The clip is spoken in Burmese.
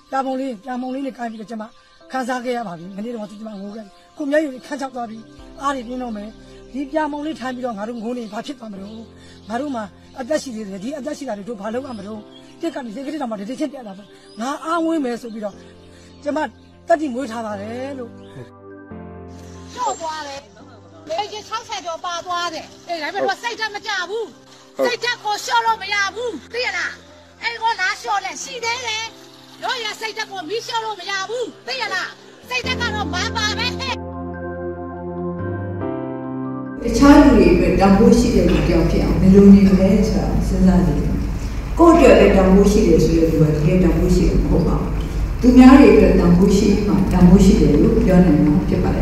ပြာမုံလေးနဲ့ကိုင်းပြီးတော့ကျွန်မခန်းစားခဲ့ရပါပြီမနေ့တော့ကျွန်မငိုခဲ့ခုမျက်ရည်ခန်းချောက်သွားပြီးအားတွေပြင်းတော့မယ်ဒီပြာမုံလေးထိုင်ပြီးတော့ငါတို့ငိုနေဘာဖြစ်သွားမလို့ငါတို့မှာအသက်ရှိသေးတယ်ဒီအသက်ရှိတာတွေတို့ဘာလုပ်ရမလို့တက်ကနေစိတ်ကလေးတော့မှတတိချင်းတက်လာတော့ငါအားဝင်းမယ်ဆိုပြီးတော့ကျွန်မတက်တိမွေးထားပါတယ်လို့ရှော့သွားတယ်လေကြီး60ကျော်ပါသွားတယ်အေးဒါပေမဲ့စိတ်ဓာတ်မကြဘူးစိတ်ဓာတ်ကိုရှော့လို့မရဘူးသိရလားအဲ့ကိုလာရှော့လဲရှိသေးတယ်တို့ရစိတ်ဓာတ်ကိုမီးရှော့လို့မရဘူးသိရလားစိတ်ဓာတ်ကတော့မပါပဲတခြားလူတွေအတွက်တန်ဖိုးရှိတဲ့လူတယောက်ဖြစ်အောင်ဘယ်လိုနေမလဲဆိုတာစဉ်းစားကြည့်ကိုယ့်အတွက်လည်းတန်ဖိုးရှိတယ်ဆိုတဲ့လူကတကယ်တန်ဖိုးရှိတယ်မဟုတ်ပါဘူးသူများတွေအတွက်တန်ဖိုးရှိမှတန်ဖိုးရှိတယ်လို့ပြောနိုင်မှာဖြစ်ပါတယ်